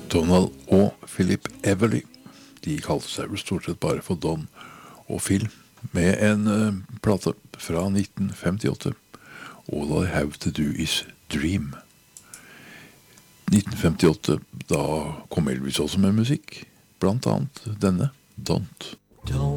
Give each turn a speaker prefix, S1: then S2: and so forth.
S1: Donald og Philip Everly, de kalte seg vel stort sett bare for Don og Phil, med en plate fra 1958, All I Have To Do Is Dream. 1958, da kom Elvis også med musikk, blant annet denne, Don't.